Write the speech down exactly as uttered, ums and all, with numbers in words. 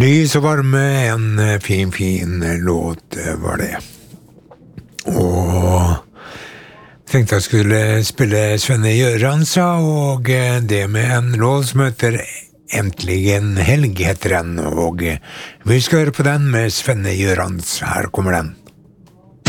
Lys og varme, en fin, fin låt var det. Og tenkte jeg skulle spille Svenne Gjøransa, og det med en låt som heter Äntligen helg heter den, og vi skal høre på den med Svenne Gjørans. Her kommer den.